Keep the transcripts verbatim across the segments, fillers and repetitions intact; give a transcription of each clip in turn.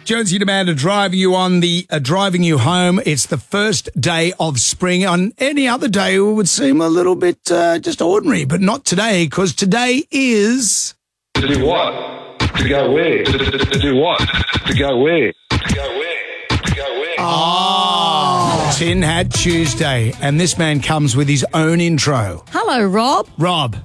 Jonesy and Amanda driving you on the uh, driving you home. It's the first day of spring. On any other day, it would seem a little bit uh, just ordinary, but not today, because today is to do what? To go where? To, to, to do what? To go where? To go where? To go where? Oh, Tin Hat Tuesday, and this man comes with his own intro. Hello, Rob. Rob.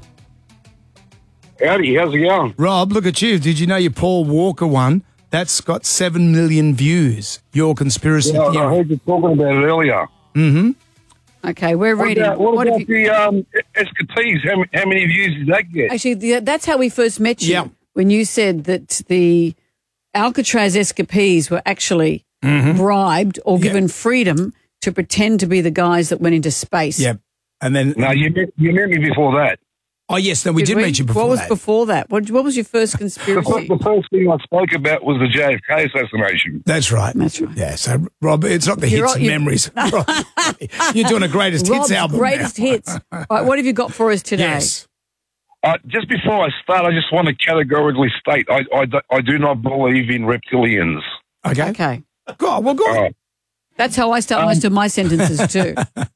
Howdy, how's it going? Rob, look at you. Did you know your Paul Walker one? That's got seven million views. Your conspiracy Yeah, theory. I heard you talking about it earlier. Mm-hmm. Okay, we're What ready. about, what What about have you- the um, escapees? How, how many views did that get? Actually, the, that's how we first met you. Yeah. When you said that the Alcatraz escapees were actually Mm-hmm. bribed or Yeah. given freedom to pretend to be the guys that went into space. Yep. And then, No, you met, you met me before that. oh, yes, no, we did, we? meet you before What was that. before that? What, what was your first The, conspiracy? fir- the first thing I spoke about was the J F K assassination. That's right. That's right. Yeah, so, Rob, it's not the You're hits right, and you- memories. Rob, you're doing a greatest Rob's hits album greatest now. hits. All right, what have you got for us today? Yes. Uh, just before I start, I just want to categorically state I, I, do- I do not believe in reptilians. Okay. Okay. Go on, well, go on. Uh, That's how I start most of my sentences too.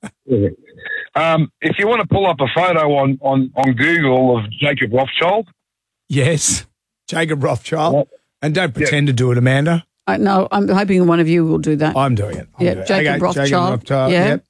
um, if you want to pull up a photo on, on, on Google of Jacob Rothschild, Yes. Jacob Rothschild. Yep. And don't pretend to do it, Amanda. I, no, I'm hoping one of you will do that. I'm doing it. I'm Yeah, doing it. Jacob Okay, Rothschild. Jacob Rothschild. Yeah. Yep.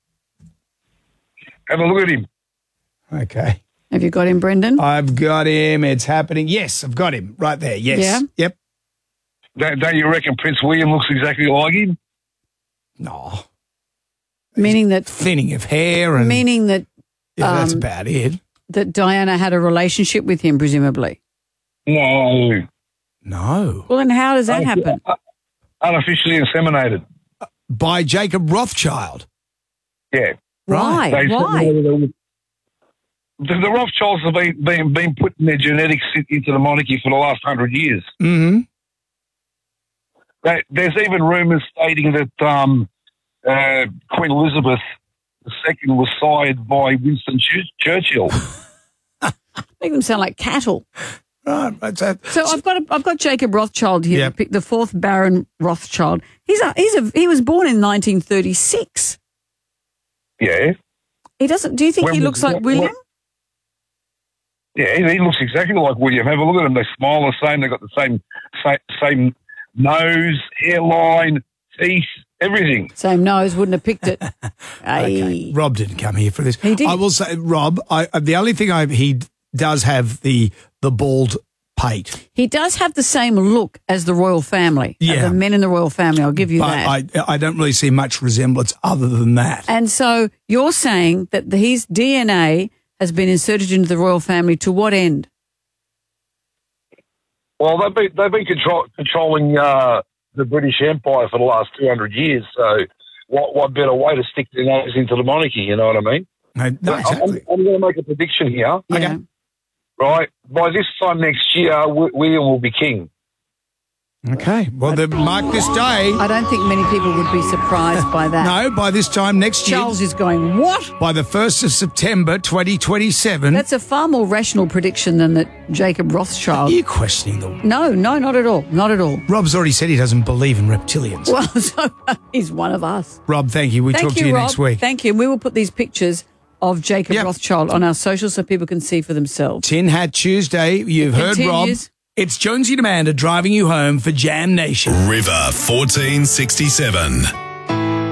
have a look at him. Okay. Have you got him, Brendan? I've got him. It's happening. Yes, I've got him right there. Yes. Yeah? Yep. Don't, don't you reckon Prince William looks exactly like him? No. meaning that Thinning of hair and meaning that yeah, that's um, about it. that Diana had a relationship with him, presumably. No. No. Well, then how does that happen? Artificially inseminated. By Jacob Rothschild. Yeah. Why? They Why? inseminated her with- The, the Rothschilds have been, been, been putting their genetics in- into the monarchy for the last hundred years. Mm-hmm. They, there's even rumours stating that um, uh, Queen Elizabeth the Second was sired by Winston Ch- Churchill. Make them sound like cattle. Right. That's a, So I've got a, I've got Jacob Rothschild here, Yep. the, the fourth Baron Rothschild. He's a, he's a, he was born in nineteen thirty-six. Yeah. He doesn't. Do you think When he was- looks like what- William? Yeah, he, he looks exactly like William. Have a look at them. They smile the same. They've got the same same, same nose, hairline, teeth, everything. Same nose, wouldn't have picked it. okay. Aye. Rob didn't come here for this. He did. I will say, Rob, I, the only thing I he does have the the bald pate. He does have the same look as the royal family. uh, Yeah. the men in the royal family. I'll give you But that. I I don't really see much resemblance other than that. And so you're saying that the, his D N A has been inserted into the royal family to what end? Well, they've been they've been control, controlling uh, the British Empire for the last two hundred years. So, what what better way to stick their nose into the monarchy? You know what I mean? No, no, But I'm- exactly. I'm, I'm going to make a prediction here. Yeah. Right, by this time next year, w- William will be king. Okay. Well, then mark this day. I don't think many people would be surprised by that. No, by this time next year, Charles is going, what? by the first of September, twenty twenty-seven. That's a far more rational prediction than that Jacob Are Rothschild. you questioning the? No, no, not at all. Not at all. Rob's already said he doesn't believe in reptilians. Well, so he's one of us. Rob, thank you. We Thank talk you, to you Rob. next week. Thank you. We will put these pictures of Jacob Yep. Rothschild on our socials so people can see for themselves. Tin Hat Tuesday. You've heard Rob. Continues. It's Jonesy and Amanda driving you home for Jam Nation. River fourteen sixty-seven.